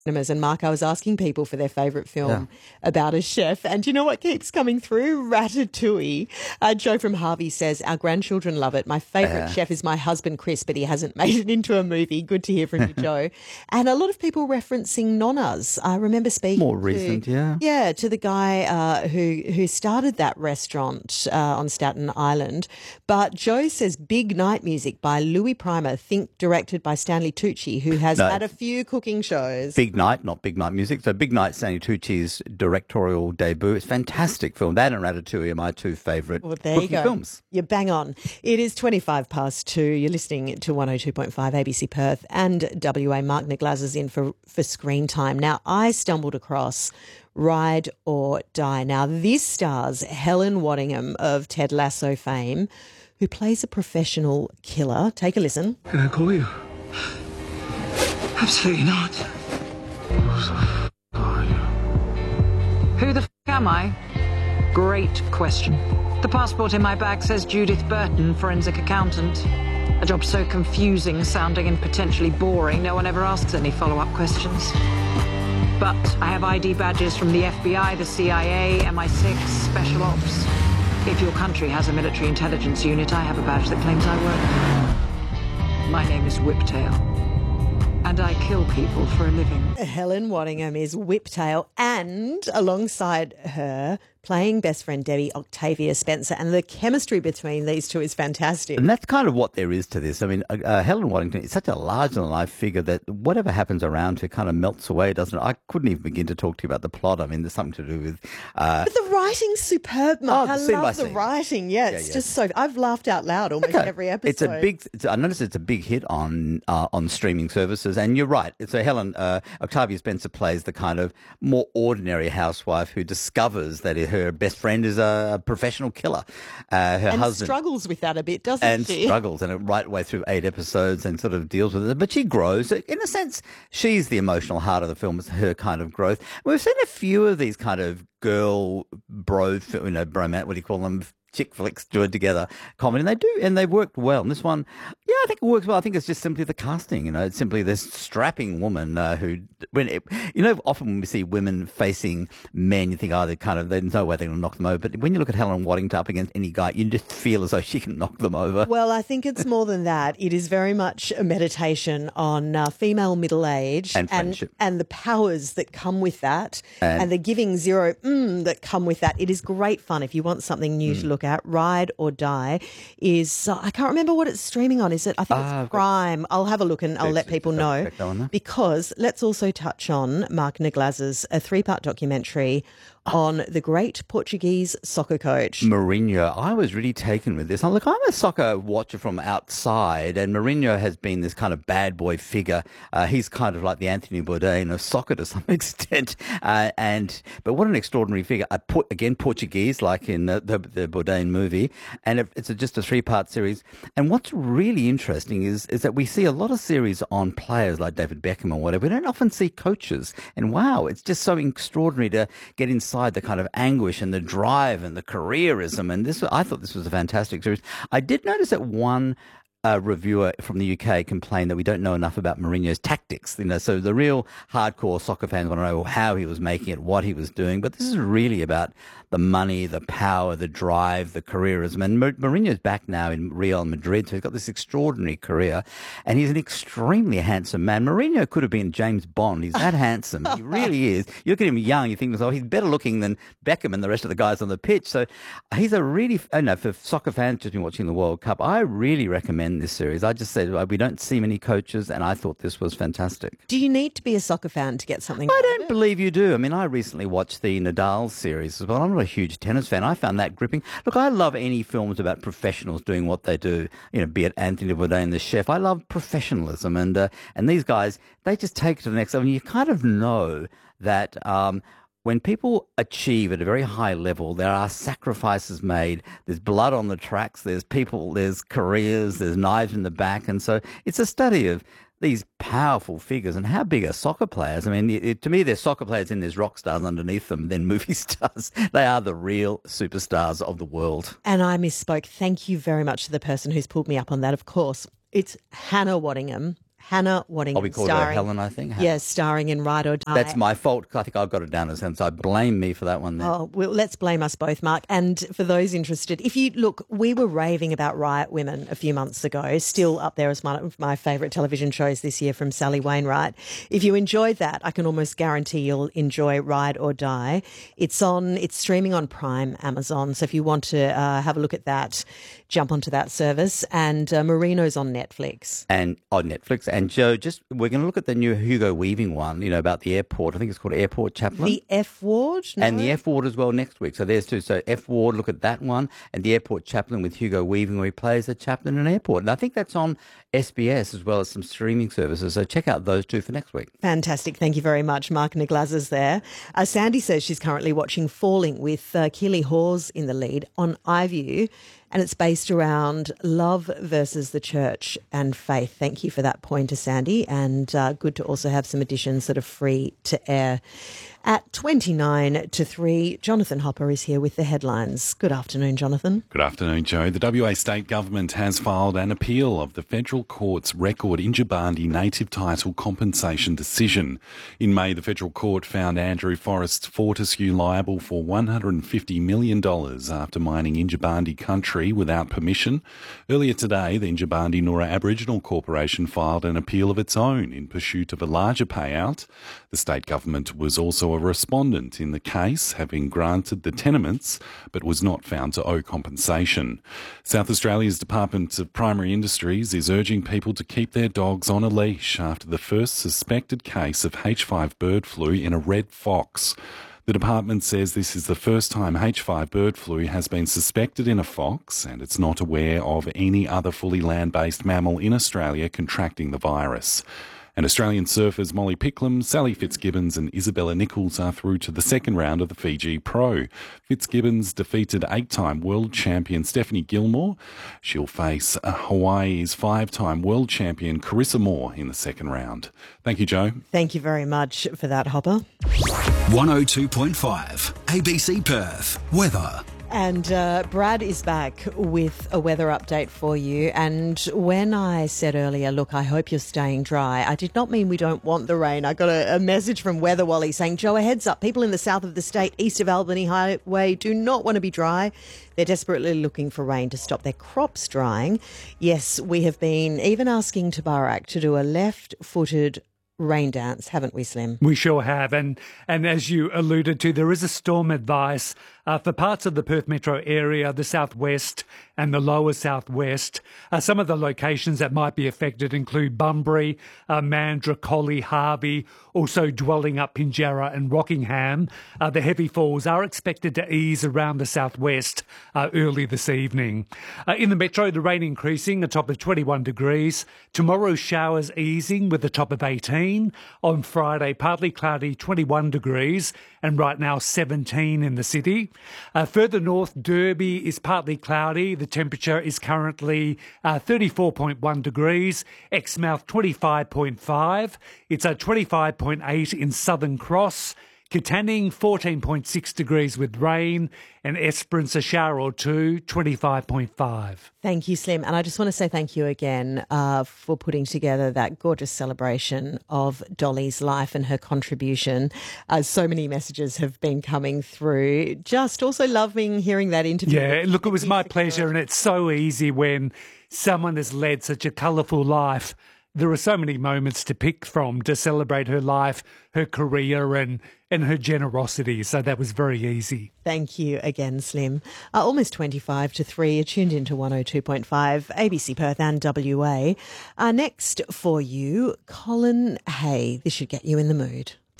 cinemas. And Mark, I was asking people for their favourite film about a chef, and do you know what keeps coming through? Ratatouille. Joe from Harvey says, our grandchildren love it. My favourite chef is my husband, Chris, but he hasn't made it into a movie. Good to hear from you, Joe. And a lot of people referencing Nonna's. I remember speaking more recent, to the guy who started that restaurant on Staten Island. But Joe says Big Night Music by Louis Prima, think directed by Stanley Tucci, who has had a few cooking shows. Big Night, not Big Night Music. So Big Night, Stanley Tucci's directorial debut. It's a fantastic film. That and Ratatouille are my two favourite films. You're bang on. It is 2. You're listening to 102.5 ABC Perth and WA. Mark Niglaz is in for Screen Time. Now, I stumbled across Ride or Die. Now, this stars Helen Waddingham of Ted Lasso fame, who plays a professional killer. Take a listen. Can I call you? Absolutely not. Who the f*** am I? Great question. The passport in my bag says Judith Burton, forensic accountant. A job so confusing, sounding and potentially boring, no one ever asks any follow-up questions. But I have ID badges from the FBI, the CIA, MI6, Special Ops. If your country has a military intelligence unit, I have a badge that claims I work there. My name is Whiptail. And I kill people for a living. Helen Waddingham is Whiptail, and alongside her, playing best friend Debbie, Octavia Spencer, and the chemistry between these two is fantastic. And that's kind of what there is to this. I mean, Helen Waddingham is such a larger-than-life figure that whatever happens around her kind of melts away, doesn't it? I couldn't even begin to talk to you about the plot. I mean, there's something to do with... But the writing's superb, Mark. I love the scene. writing. Yeah, it's just so... I've laughed out loud almost every episode. I noticed it's a big hit on streaming services, and you're right. So Octavia Spencer plays the kind of more ordinary housewife who discovers that her best friend is a professional killer. Her husband struggles with that a bit, doesn't she? And struggles, and right way through 8 episodes, and sort of deals with it. But she grows. In a sense, she's the emotional heart of the film. It's her kind of growth. We've seen a few of these kind of girl bromance, what do you call them? Chick flicks joined together comedy, and they've worked well. And this one, I think it works well. I think it's just simply the casting, it's simply this strapping woman often when we see women facing men, you think, there's no way they're going to knock them over. But when you look at Helen Waddingham up against any guy, you just feel as though she can knock them over. Well, I think it's more than that. It is very much a meditation on female middle age and friendship, and the powers that come with that, and the giving zero that come with that. It is great fun if you want something new to look at. Ride or Die is, I can't remember what it's streaming on. Is it? I think it's Prime. I'll have a look and I'll let people know. Because let's also touch on Mark Niglaz's a 3-part documentary on the great Portuguese soccer coach. Mourinho. I was really taken with this. I'm a soccer watcher from outside, and Mourinho has been this kind of bad boy figure. He's kind of like the Anthony Bourdain of soccer to some extent. But what an extraordinary figure. Portuguese, like in the Bourdain movie. And it's just a 3-part series. And what's really interesting is that we see a lot of series on players like David Beckham or whatever. We don't often see coaches. And wow, it's just so extraordinary to get inside the kind of anguish and the drive and the careerism. And I thought this was a fantastic series. I did notice that one reviewer from the UK complained that we don't know enough about Mourinho's tactics. So the real hardcore soccer fans want to know how he was making it, what he was doing. But this is really about the money, the power, the drive, the careerism. And Mourinho's back now in Real Madrid, so he's got this extraordinary career. And he's an extremely handsome man. Mourinho could have been James Bond. He's that handsome. He really is. You look at him young, you think, he's better looking than Beckham and the rest of the guys on the pitch. So he's a really, for soccer fans just been watching the World Cup, I really recommend this series. I just said we don't see many coaches, and I thought this was fantastic. Do you need to be a soccer fan to get something? I don't believe you do. I mean, I recently watched the Nadal series as well. I'm not a huge tennis fan. I found that gripping. Look, I love any films about professionals doing what they do, be it Anthony Bourdain, the chef. I love professionalism, and these guys, they just take it to the next level. And you kind of know that when people achieve at a very high level, there are sacrifices made. There's blood on the tracks. There's people, there's careers, there's knives in the back. And so it's a study of these powerful figures and how big are soccer players. I mean, to me, they're soccer players and there's rock stars underneath them, then movie stars. They are the real superstars of the world. And I misspoke. Thank you very much to the person who's pulled me up on that, of course. It's Hannah Waddingham. Hannah Waddingham. We called her Helen, I think. Yes, starring in Ride or Die. That's my fault. I think I've got it down as Helen, so blame me for that one there. Oh, well, let's blame us both, Mark. And for those interested, if you look, we were raving about Riot Women a few months ago, still up there as one of my favourite television shows this year from Sally Wainwright. If you enjoyed that, I can almost guarantee you'll enjoy Ride or Die. It's streaming on Prime, Amazon. So if you want to have a look at that, jump onto that service. And Marino's on Netflix. And on Netflix. And Joe, we're going to look at the new Hugo Weaving one, about the airport. I think it's called Airport Chaplain. The F Ward? No? And the F Ward as well next week. So there's two. So F Ward, look at that one. And the Airport Chaplain with Hugo Weaving, where he plays a chaplain in an airport. And I think that's on SBS as well as some streaming services. So check out those two for next week. Fantastic. Thank you very much. Mark Niglazes there. Sandy says she's currently watching Falling with Keely Hawes in the lead on iView. And it's based around love versus the church and faith. Thank you for that pointer, Sandy. And good to also have some additions that are free to air. At 29 to 3, Jonathan Hopper is here with the headlines. Good afternoon, Jonathan. Good afternoon, Joe. The WA State Government has filed an appeal of the Federal Court's record Injibandi native title compensation decision. In May, the Federal Court found Andrew Forrest Fortescue liable for $150 million after mining Injibandi country without permission. Earlier today, the Injibandi Noora Aboriginal Corporation filed an appeal of its own in pursuit of a larger payout. The state government was also a respondent in the case, having granted the tenements but was not found to owe compensation. South Australia's Department of Primary Industries is urging people to keep their dogs on a leash after the first suspected case of H5 bird flu in a red fox. The department says this is the first time H5 bird flu has been suspected in a fox, and it's not aware of any other fully land-based mammal in Australia contracting the virus. And Australian surfers Molly Picklum, Sally Fitzgibbons and Isabella Nichols are through to the second round of the Fiji Pro. Fitzgibbons defeated 8-time world champion Stephanie Gilmore. She'll face Hawaii's 5-time world champion Carissa Moore in the second round. Thank you, Joe. Thank you very much for that, Hopper. 102.5 ABC Perth. Weather. And Brad is back with a weather update for you. And when I said earlier, look, I hope you're staying dry, I did not mean we don't want the rain. I got a message from Weather Wally saying, Joe, a heads up, people in the south of the state, east of Albany Highway, do not want to be dry. They're desperately looking for rain to stop their crops drying. Yes, we have been even asking Tabarak to do a left-footed rain dance, haven't we, Slim? We sure have. And as you alluded to, there is a storm advice for parts of the Perth metro area, the southwest and the lower southwest. Some of the locations that might be affected include Bunbury, Mandurah, Collie, Harvey, also dwelling up Pinjarra and Rockingham. The heavy falls are expected to ease around the southwest early this evening. In the metro, the rain increasing, a top of 21 degrees. Tomorrow, showers easing with a top of 18. On Friday, partly cloudy, 21 degrees. And right now, 17 in the city. Further north, Derby is partly cloudy. The temperature is currently 34.1 degrees. Exmouth, 25.5. It's at 25.8 in Southern Cross. Katanning, 14.6 degrees with rain, and Esperance, a shower or two, 25.5. Thank you, Slim. And I just want to say thank you again for putting together that gorgeous celebration of Dolly's life and her contribution. So many messages have been coming through. Just also loving hearing that interview. Yeah, look, it was my pleasure, and it's so easy when someone has led such a colourful life. There are so many moments to pick from to celebrate her life, her career and her generosity. So that was very easy. Thank you again, Slim. Almost 25 to 3. You're tuned into 102.5 ABC Perth and WA. Next for you, Colin Hay. This should get you in the mood.